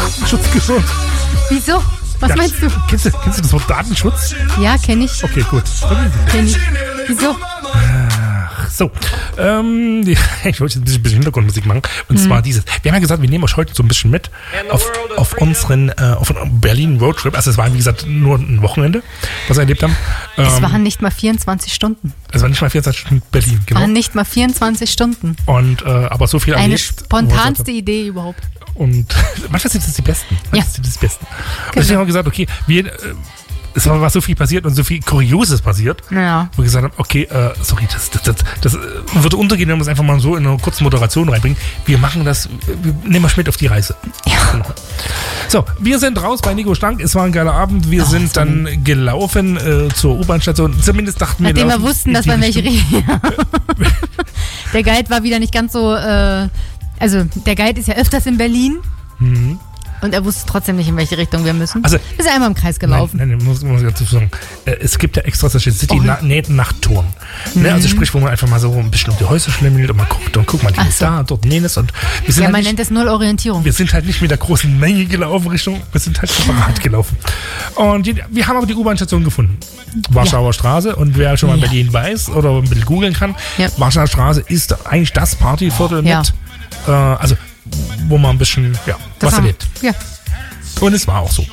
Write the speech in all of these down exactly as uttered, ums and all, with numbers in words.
Datenschutz gehört? Wieso? Was Ja, meinst du? Kennst du, kennst du das Wort Datenschutz? Ja, kenne ich. Okay, gut. Kenn ich. Wieso? So, ähm, die, ich wollte jetzt ein bisschen Hintergrundmusik machen. Und Mhm. zwar dieses. Wir haben ja gesagt, wir nehmen euch heute so ein bisschen mit auf, auf unseren äh, auf einen Berlin Roadtrip. Also es war, wie gesagt, nur ein Wochenende, was wir erlebt haben. Ähm, Es waren nicht mal vierundzwanzig Stunden. es war nicht mal vierundzwanzig Stunden Berlin, Es genau. waren nicht mal vierundzwanzig Stunden. Und, äh, aber so viel Eine erlebt. spontanste Idee überhaupt. Und manchmal sind das die Besten. Manchmal Ja. sind das die Besten. Und Genau. deswegen haben wir gesagt, okay, wir, äh, es war war so viel passiert und so viel Kurioses passiert. Ja. Wo wir gesagt haben, okay, äh, sorry, das, das, das, das äh, würde untergehen, wenn wir es einfach mal so in einer kurzen Moderation reinbringen. Wir machen das, wir nehmen euch mit auf die Reise. Ja. Genau. So, wir sind raus bei Nico Stank. Es war ein geiler Abend. Wir Oh, sind so dann gelaufen äh, zur U-Bahn-Station. Zumindest dachten wir, Nachdem wir laufen wussten, in dass die wir in welche Richtung. Richtung. Der Guide war wieder nicht ganz so. Äh, also, der Guide ist ja öfters in Berlin. Mhm. Und er wusste trotzdem nicht, in welche Richtung wir müssen. Also- wir sind einmal im Kreis gelaufen. Nein, nein, muss, muss ich dazu sagen. Äh, es gibt ja extra solche City-Nacht-Touren. Mhm. Ne? Also sprich, wo man einfach mal so ein bisschen um die Häuser schlemmelt und man guckt, und guck mal, die Ach ist so. da, dort jenes. Und wir sind Ja, halt man nicht, nennt es Null-Orientierung. wir sind halt nicht mit der großen Menge gelaufen Richtung, wir sind halt separat gelaufen. Und die, wir haben aber die U-Bahn-Station gefunden. Warschauer Straße. Und wer schon mal in Ja. Berlin weiß oder ein bisschen googeln kann, Ja. Warschauer Straße ist eigentlich das Partyviertel Ja. mit, äh, also wo man ein bisschen, ja, Das was haben- erlebt. Ja. Und es war auch so.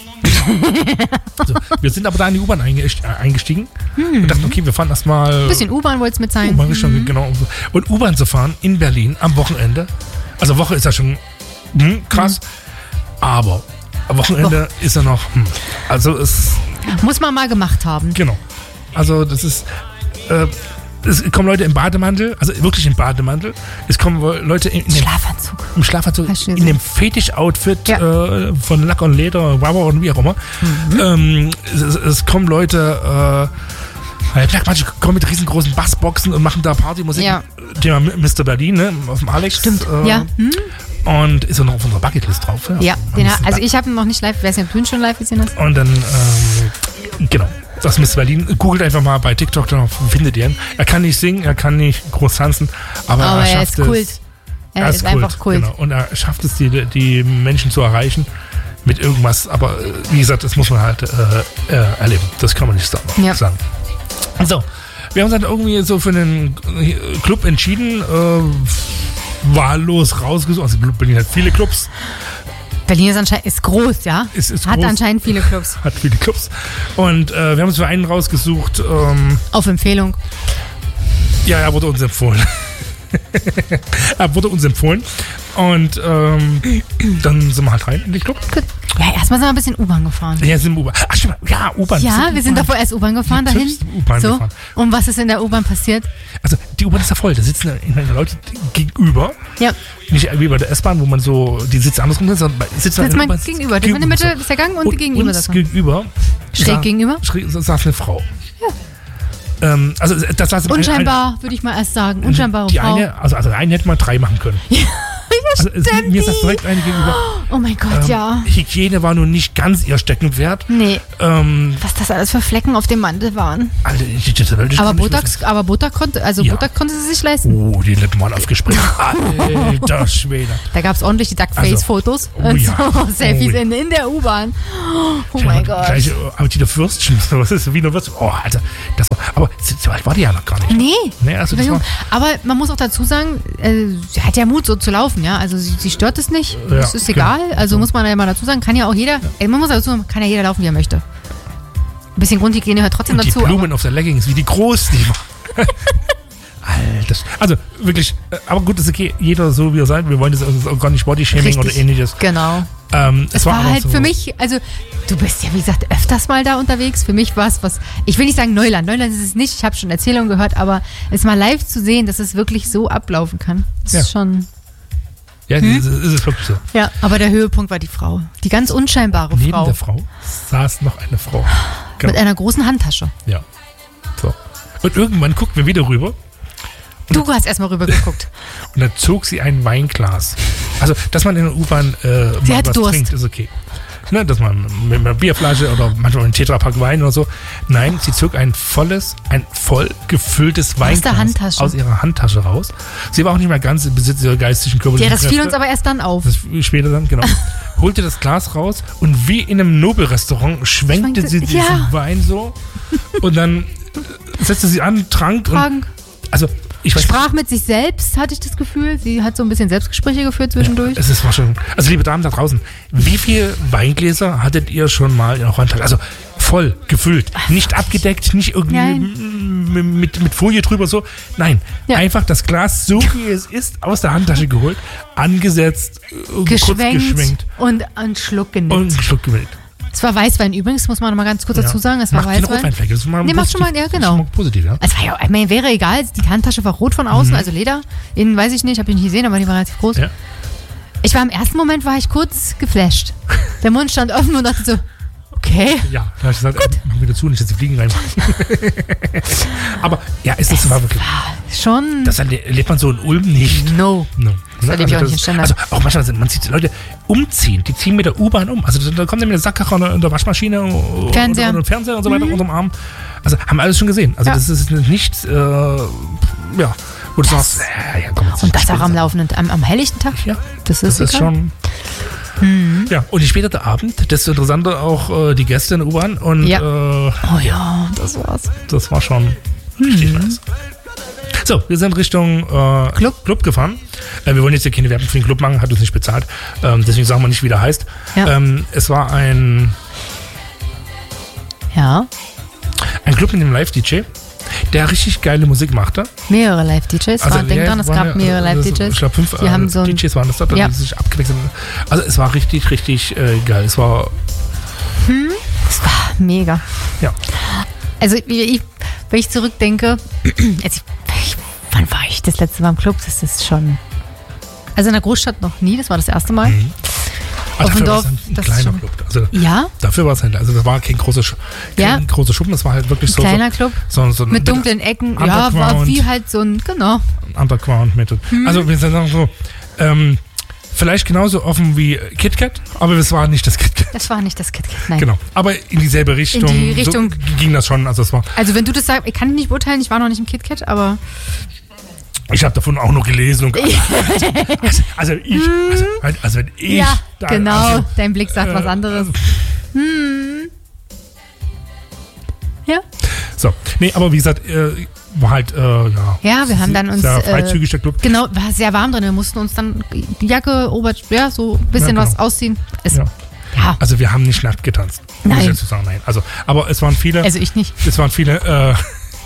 so. Wir sind aber da in die U-Bahn eingest- äh, eingestiegen und dachten, okay, wir fahren erstmal. Ein bisschen U-Bahn wollte es mit sein. U-Bahn Richtung, genau. Und U-Bahn zu fahren in Berlin am Wochenende. Also Woche ist ja schon hm, krass, aber am Wochenende ist ja noch. Hm. Also es, Muss man mal gemacht haben. genau. Also das ist. Äh, es kommen Leute im Bademantel, also wirklich im Bademantel. Es kommen Leute in, in dem Schlafanzug. im Schlafanzug, Hast du in gesehen? dem Fetisch-Outfit Ja. äh, von Lack und Leder, Rubber und wie auch immer. Mhm. Ähm, es, es kommen Leute, äh, Black Magic kommen mit riesengroßen Bassboxen und machen da Partymusik. Ja. Thema Mister Berlin, ne, auf dem Alex. Stimmt, Äh, ja. Hm? Und ist er noch auf unserer Bucketlist drauf. Ja, Am den, Mister also Ba- ich habe ihn noch nicht live, wer es ja schon live gesehen hast. Und dann, ähm, genau. Das Mister Berlin. Googelt einfach mal bei TikTok, dann findet ihr ihn. Er kann nicht singen, er kann nicht groß tanzen, aber, Aber er er schafft ist es. Kult. Er ist einfach Kult. Genau. Und er schafft es, die, die Menschen zu erreichen mit irgendwas. Aber äh, wie gesagt, das muss man halt äh, äh, erleben. Das kann man nicht sagen. Ja. sagen. So, wir haben uns dann irgendwie so für einen Club entschieden, äh, wahllos rausgesucht. Also Berlin hat viele Clubs. Berlin ist anscheinend ist groß, ja? Ist, ist Hat groß, anscheinend viele Clubs. hat viele Clubs. Und äh, wir haben uns für einen rausgesucht. Ähm, Auf Empfehlung. ja, er wurde uns empfohlen. er wurde uns empfohlen. Und ähm, dann sind wir halt rein in den Club. Gut. Ja, erstmal sind wir ein bisschen U-Bahn gefahren. Ja, sind wir U-Bahn. Ach, stimmt. Ja, U-Bahn. Ja, wir sind U-Bahn. davor erst U-Bahn gefahren dahin. Natürlich sind wir U-Bahn So. gefahren. Und was ist in der U-Bahn passiert? Also, die U-Bahn ist ja voll. Da sitzen ja Leute gegenüber. Ja, Nicht wie bei der S-Bahn, wo man so die Sitze andersrum sind, sondern bei- sitzen sitzt in man der U-Bahn gegenüber. In der Mitte ist der Gang und, Und gegenüber uns das. gegenüber. Schräg sa- gegenüber? Schräg, saß eine Frau. Ja. Ähm, also, das war so eine- Unscheinbar, würde ich mal erst sagen. eine- Unscheinbare die Frau. eine, also, also einen hätte man drei machen können. Also, es, stimmt, mir ist das die. direkt eine gegenüber. Oh mein Gott, Ähm, ja. Hygiene war nun nicht ganz ihr Steckenpferd. Nee, Ähm, was das alles für Flecken auf dem Mantel waren. Alter, ich, ich, das will ich Aber nicht Botox, aber Botox konnte, also Ja. Botox konnte sie sich leisten. wissen. Oh, die Lippen waren aufgesprengt. Alter Schwede. Da gab es ordentlich die Duckface-Fotos. oh und ja. so Selfies Oh ja. in, in der U-Bahn. Oh mein Gott. Gleich, äh, aber die der Würstchen, was ist wie eine Würstchen? Oh, Alter, das war, aber so so alt war die ja noch gar nicht. Nee. Nee, also die war das jung. war, Aber man muss auch dazu sagen, äh, sie hat ja Mut, so zu laufen, ja. Also sie, sie stört es nicht. Ja, Es ist genau. egal. Also muss man ja mal dazu sagen, kann ja auch jeder, ey, man muss dazu sagen, kann ja jeder laufen, wie er möchte. Ein bisschen Grundhygiene gehört trotzdem und die dazu. Blumen auf der Leggings, wie die groß die war. Alter, also wirklich, äh, aber gut, ist okay, jeder so wie er seid. Wir wollen das also auch gar nicht Bodyshaming oder Richtig. ähnliches. Genau. Ähm, Es war aber halt so, für mich, also du bist ja wie gesagt öfters mal da unterwegs. Für mich war es was, ich will nicht sagen Neuland, Neuland ist es nicht, ich habe schon Erzählungen gehört, aber es mal live zu sehen, dass es wirklich so ablaufen kann, ist Ja. schon, Ja, Hm? ist, ist es wirklich so. ja. Aber der Höhepunkt war die Frau, die ganz unscheinbare Neben Frau der Frau saß noch eine Frau. mit Genau. einer großen Handtasche. Ja. So. Und irgendwann guckt wir wieder rüber Du hast erstmal rüber geguckt. und dann zog sie ein Weinglas. Also, dass man in der U-Bahn äh, mal hatte was Durst. trinkt, ist okay. ne, dass man mit einer Bierflasche oder manchmal einen Tetrapack Wein oder so. Nein, sie zog ein volles, ein voll gefülltes Weinglas Handtasche. aus ihrer Handtasche raus. Sie war auch nicht mehr ganz im Besitz ihrer geistigen körperlichen Ja, das fiel Kräfte. uns aber erst dann auf. Das später dann, genau. Holte das Glas raus und wie in einem Nobelrestaurant schwenkte, Schwenkte- sie diesen ja. Wein so und dann setzte sie an, trank und Trank. also ich weiß Sprach mit sich selbst, hatte ich das Gefühl. Sie hat so ein bisschen Selbstgespräche geführt zwischendurch. Es ist war schon. Also liebe Damen da draußen, wie viele Weingläser hattet ihr schon mal in eurer Handtasche? Also voll gefüllt, nicht abgedeckt, nicht irgendwie m- mit, mit Folie drüber so. Nein, Ja. einfach das Glas so wie es ist aus der Handtasche geholt, angesetzt, äh, kurz geschwenkt, geschwenkt und einen Schluck genickt. und einen Schluck gewählt. Es war Weißwein übrigens, muss man noch mal ganz kurz dazu sagen. Es war Macht keine Weißwein. Rotweinflecke. Das ist mal Nee, macht schon positiv, mal- ja, das ist genau. schon mal positiv, ja. Es war ja, ich meine, wäre egal. Die Handtasche war rot von außen, Mhm. also Leder. Innen weiß ich nicht, habe ich nicht gesehen, aber die war relativ groß. Ja. Ich war im ersten Moment war ich kurz geflasht. Der Mund stand offen und dachte so, okay. Ja, da habe ich gesagt, äh, machen wir dazu, nicht, dass die Fliegen reinmachen. Aber ja, ist das war wirklich. War schon Das erlebt man so in Ulm nicht. no. No. Das erlebe ich auch nicht in Stendal. Also auch manchmal, sind- man sieht Leute umziehen, die ziehen mit der U-Bahn um. Also da kommt der mit der Sackkarre und der Waschmaschine Fernseher. und, und Fernseher und so weiter unterm Arm. Also haben wir alles schon gesehen. Also Ja. das ist nicht, äh, ja, wo du sagst, ja, ja, komm, jetzt Und das auch am später- laufenden, am, am helllichten Tag. Ja, Das ist, das ist egal. schon. Ja, und je später der Abend, desto interessanter auch äh, die Gäste in der U-Bahn. Und Ja. äh, Oh ja, das war's. das war schon richtig nice. So, wir sind Richtung äh, Club. Club gefahren. Äh, wir wollen jetzt hier keine Werbung für den Club machen, hat uns nicht bezahlt. Ähm, deswegen sagen wir nicht, wie der heißt. Ja. Ähm, es war ein, Ja, ein Club mit einem Live-D J, der richtig geile Musik machte. mehrere Live-D Js. Also, war, denk ja, dran, es waren gab ja, mehrere also, Live-D Js. Ich glaube, fünf Die äh, haben so ein, D Js waren das da, die Ja. sich abgewechselt haben. Also es war richtig, richtig äh, geil. Es war, es war mega. ja. Also, ich, wenn ich zurückdenke, also ich, wann war ich das letzte Mal im Club? Das ist schon. Also in der Großstadt noch nie, das war das erste Mal. Mhm. Also Auf dem dafür war es Dorf, ein, ein das kleiner schon. Club. Also Ja, dafür war es halt, also das war kein großer, Sch kein Ja. großer Schuppen, das war halt wirklich so, kleiner Club so, so, so mit dunklen Ecken. Ja, war Underground. wie halt so ein, genau. Underground Method. Mhm. Also wir sagen so, ähm, vielleicht genauso offen wie KitKat, aber es war nicht das KitKat. Das war nicht das KitKat, nein. Genau. Aber in dieselbe Richtung, In die Richtung. So ging das schon. Also es war, Also wenn du das sagst, ich kann nicht beurteilen, ich war noch nicht im KitKat, aber ich habe davon auch noch gelesen. Und also, also ich, also, also wenn ich ja, da, genau, also, dein Blick sagt äh, was anderes. Hm. Ja, so, nee, aber wie gesagt, äh, war halt, äh, ja. ja, wir haben dann uns sehr äh, freizügig der Club. genau, war sehr warm drin. Wir mussten uns dann die Jacke, Ober, ja, so ein bisschen Ja, genau. was ausziehen. Es, Ja. ja. Also wir haben nicht nackt getanzt. Muss ich Nein. dazu sagen, nein. Also, aber es waren viele, Also ich nicht. es waren viele, äh,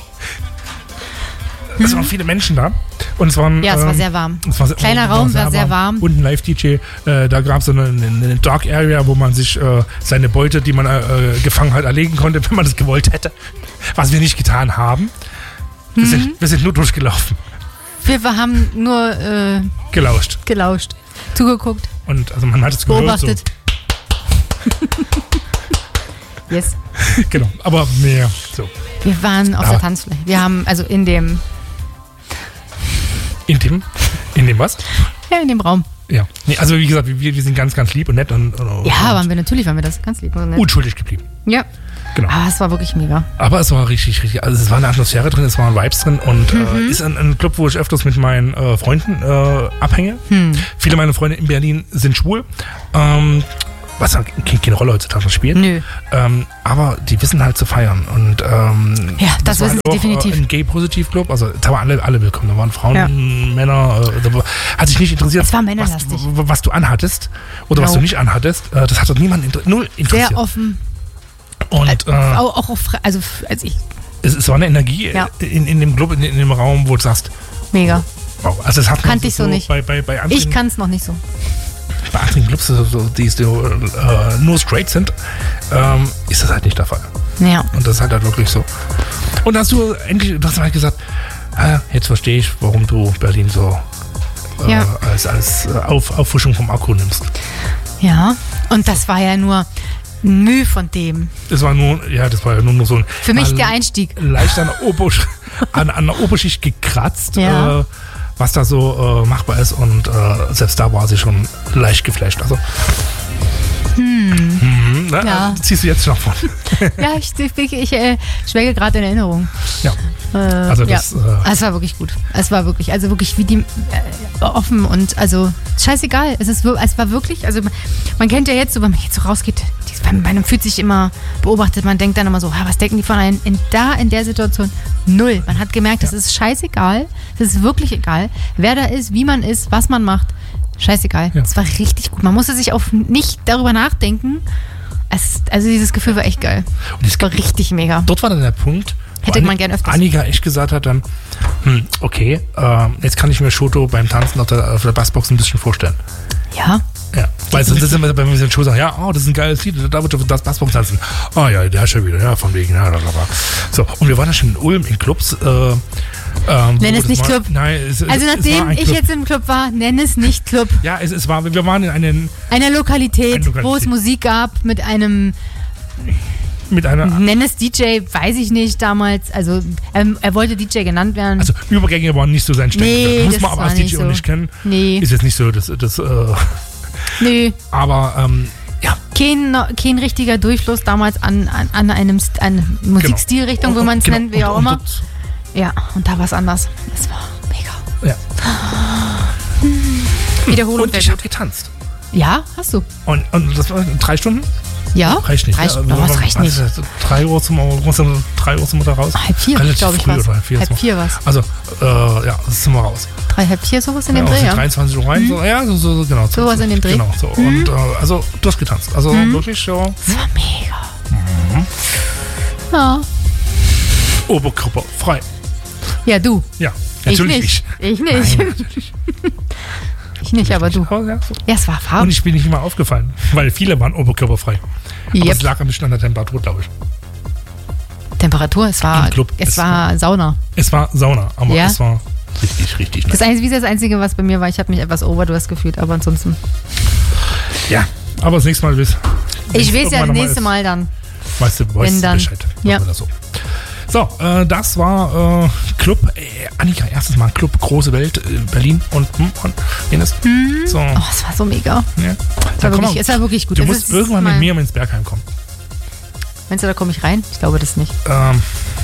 es waren viele Menschen da. Und es waren, Ja, es war ähm, sehr warm. es war, Kleiner Raum, war sehr warm. Und ein Live-D J. Äh, da gab es so eine, eine Dark Area, wo man sich äh, seine Beute, die man äh, äh, gefangen hat, erlegen konnte, wenn man das gewollt hätte. Was wir nicht getan haben. Wir, Mhm. sind, wir sind nur durchgelaufen. Wir, wir haben nur äh, Gelauscht. gelauscht, zugeguckt, Und also man hat es gehört. beobachtet. Yes. So. Genau. Aber mehr. So. Wir waren auf Aber- der Tanzfläche. Wir haben also in dem, In dem, in dem was? ja, in dem Raum. Ja. Nee, also wie gesagt, wir, wir sind ganz, ganz lieb und nett und, und, Ja, und waren wir natürlich, waren wir das ganz lieb. Und nett. unschuldig geblieben. Ja, Genau. aber es war wirklich mega. Aber es war richtig, richtig, also es war eine Atmosphäre drin, es waren Vibes drin und Mhm. äh, ist ein, ein Club, wo ich öfters mit meinen äh, Freunden äh, abhänge. Hm. Viele meiner Freunde in Berlin sind schwul. Ähm, was halt keine, keine Rolle heutzutage spielt. Nö. Ähm, aber die wissen halt zu feiern. Und ähm, Ja, das war wissen halt sie auch, definitiv. Äh, ein Gay-Positiv-Club, also da waren alle, alle willkommen. Da waren Frauen, Ja. Männer, äh, da war, hat sich nicht interessiert, Es war was, männerlastig. w- was du anhattest oder was No. du nicht anhattest. Äh, das hat dort niemand inter null interessiert. Sehr offen. Und äh, Auch, auch auf, Fre- also, also ich, es, es war eine Energie Ja. in, in dem Club, in, in dem Raum, wo du sagst, mega. wow. Also das hat man Kannte ich so nicht. Bei, bei, bei anderen, Ich kann es noch nicht so. bei anderen Clubs, so, so, die so, äh, nur straight sind, ähm, ist das halt nicht der Fall. Ja. Und das ist halt, halt wirklich so. Und da hast du endlich, du hast halt gesagt, ah, jetzt verstehe ich, warum du Berlin so äh, Ja. als, als äh, Auf, Auffrischung vom Akku nimmst. Ja. Und das war ja nur ein Mühe von dem. Das war nur, ja, das war ja nur, nur so ein Für mich mal der Einstieg. leicht an der, Obersch an, an der Oberschicht gekratzt, Ja. äh, was da so äh, machbar ist und äh, selbst da war sie schon leicht geflasht. Also, hm. ne? Ja. Ziehst du jetzt noch von. Ja, ich, ich, ich äh, schwelge gerade in Erinnerung. Ja. Äh, Also das, ja. äh, es war wirklich gut. Es war wirklich, also wirklich wie die äh, offen und also scheißegal. Es ist, wir- es war wirklich, also man, man kennt ja jetzt so, wenn man jetzt so rausgeht, die, bei, bei einem fühlt sich immer beobachtet, man denkt dann immer so, ha, was denken die von einem? In, da in der Situation null. Man hat gemerkt, es ist scheißegal, es ist wirklich egal, wer da ist, wie man ist, was man macht. Scheißegal. Ja. Es war richtig gut. Man musste sich auch nicht darüber nachdenken. Es, also dieses Gefühl war echt geil. Und es Es war richtig mega. dort war dann der Punkt, wo Hätte man Anni- gern öfters. Annika echt gesagt hat dann, hm, okay, äh, jetzt kann ich mir Shoto beim Tanzen auf der, auf der Bassbox ein bisschen vorstellen. Ja. Ja, weil sonst sind wir bei mir in Show sagen, ja, oh, das ist ein geiles Lied, da wird das Bassbox tanzen. Oh ja, der ist schon wieder, ja, von wegen, ja, bla, bla, bla. So, und wir waren ja schon in Ulm in Clubs. Äh, ähm, Nenn wo es das nicht war, Club. Nein, es, es, Also es war nachdem ein ich Club. jetzt im Club war, nenn es nicht Club. Ja, es, es war, wir waren in einem, Eine Lokalität, Eine Lokalität. wo es Musik gab mit einem, mit einer, nenn es D J, weiß ich nicht damals. Also ähm, er wollte D J genannt werden. also Übergänge waren nicht so sein Steckenpferd. Nee, Muss das man aber war als D J nicht auch so. nicht kennen. nee, Ist jetzt nicht so, das, das äh, nee. aber ähm, ja, Kein, kein richtiger Durchfluss damals an, an, an einem St- an Musikstilrichtung, Genau. wie man es Genau. nennt, wie Und- auch und immer. dort- Ja, und da war es anders. Es war mega. Ja. Wiederholung Und wäre ich habe gut. getanzt. Ja, hast du. Und, und das war drei Stunden? Ja? Reicht nicht. Reicht, ja, oh, das reicht nicht. Also, drei Uhr zum drei Uhr zum da raus. Halb vier, Relativ glaube ich, früh, was. oder halb vier. Halb ist vier was. Also, äh, ja, das sind wir raus. Drei, halb vier, sowas in Ja, dem aus Dreh, den ja. dreiundzwanzig Uhr rein, so, ja, so, so, so, genau. so, Sowas so, in dem Dreh. Genau, so. Und, äh, also, du hast getanzt. Also, wirklich so, Das war mega. Ja. Oberkörper frei. Ja, du. Ja, Ich natürlich nicht. Ich Nein, nicht. natürlich Ich nicht, aber du. Aber, ja, so. Ja, es war Und Farbe. ich bin nicht immer aufgefallen, weil viele waren oberkörperfrei. Aber Yep. es lag ein bisschen an der Temperatur, glaube ich. Temperatur, es war, Im Club. es Es war Sauna. Es war Sauna, aber Ja? es war richtig, richtig nett. Das Einzige, das Einzige, was bei mir war, ich habe mich etwas overdosed gefühlt, aber ansonsten. Ja, aber das nächste Mal bist Ich weiß ja das irgendwann noch mal nächste ist, Mal dann. Weißt du, weißt Wenn du dann. Bescheid. Ja. Machen wir das so. So, äh, das war äh, Club, äh, Annika, erstes Mal Club, große Welt, äh, Berlin und, hm, und jenes. So, Oh, es war so mega. ja. Es Dann war komm wirklich, mal, es war wirklich gut. du Es musst ist irgendwann mal, mit mir ins Bergheim kommen. Meinst du, da komme ich rein? Ich glaube das nicht. Ähm,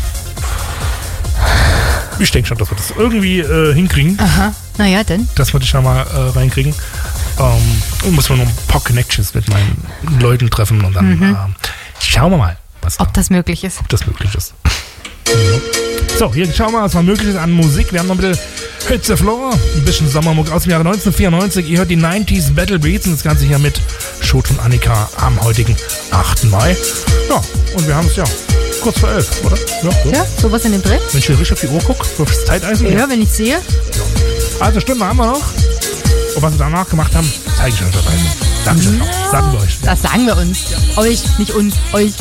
ich denke schon, dass wir das irgendwie äh, hinkriegen, Aha. Naja, denn. dass wir dich da mal äh, reinkriegen. Ähm, muss man noch ein paar Connections mit meinen Leuten treffen und dann ähm, schauen wir mal, was da Ob das möglich ist. ob das möglich ist. So, hier schauen wir mal, was mal möglich ist an Musik. Wir haben noch ein bisschen Hits the Floor, ein bisschen Sommermuck aus dem Jahre neunzehnhundertvierundneunzig. Ihr hört die neunziger Battle Beats und das Ganze hier mit Schot und Annika am heutigen achten Mai. Ja, und wir haben es ja kurz vor elf, oder? Ja, so. Ja, sowas in dem Dreh. Wenn ich hier richtig auf die Uhr gucke, aufs Zeiteisen. Ja, wenn ich sehe. Also Stunde haben wir noch. Und was wir danach gemacht haben, zeige ich euch dabei. Sagen wir noch. Sagen wir euch. Das sagen wir uns. Euch, nicht uns, euch.